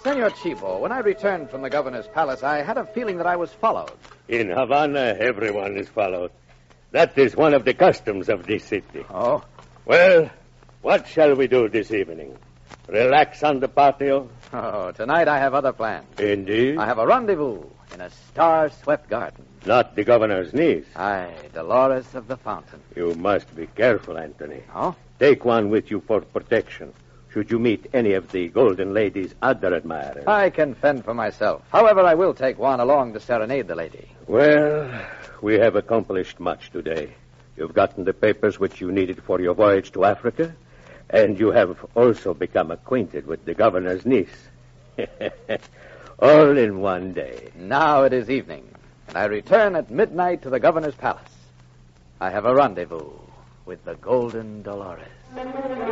Senor Chivo, when I returned from the governor's palace, I had a feeling that I was followed. In Havana, everyone is followed. That is one of the customs of this city. Oh? Well, what shall we do this evening? Relax on the patio? Oh, tonight I have other plans. Indeed? I have a rendezvous in a star-swept garden. Not the governor's niece. Aye, Dolores of the Fountain. You must be careful, Anthony. Oh? Take one with you for protection. Should you meet any of the golden ladies' other admirers. I can fend for myself. However, I will take one along to serenade the lady. Well, we have accomplished much today. You've gotten the papers which you needed for your voyage to Africa, and you have also become acquainted with the governor's niece. All in one day. Now it is evening, and I return at midnight to the governor's palace. I have a rendezvous with the Golden Dolores.